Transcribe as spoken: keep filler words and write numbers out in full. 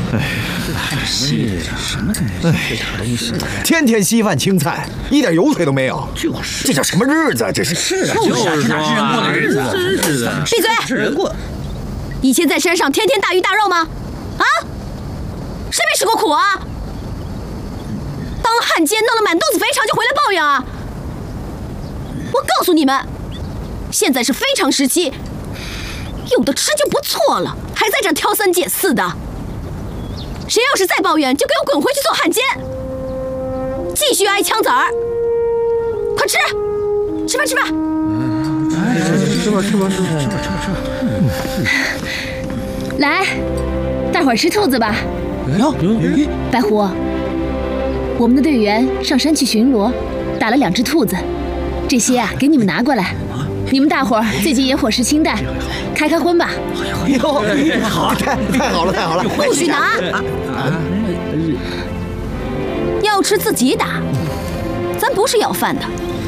哎，是什么东西？真是的，天天稀饭青菜，一点油水都没有。就是，这叫什么日子啊？这是是啊，就是哪是人过的日子？真是的， 闭嘴！ 是人过。 以前在山上天天大鱼大肉吗？啊？谁没吃过苦啊？当汉奸弄得满肚子肥肠就回来抱怨啊？我告诉你们，现在是非常时期，有的吃就不错了，还在这挑三拣四的。谁要是再抱怨，就给我滚回去做汉奸，继续挨枪子儿。快吃，吃吧吃吧。 哎，吃吧吃吧吃吧吃吧吃吧吃吧。 来，大伙儿吃兔子吧。 哟， 白狐，我们的队员上山去巡逻，打了两只兔子，这些啊给你们拿过来。你们大伙儿最近野火时清淡，开开荤吧。 哟，好，太太好了太好了， 不许拿！要吃自己打，咱不是要饭的。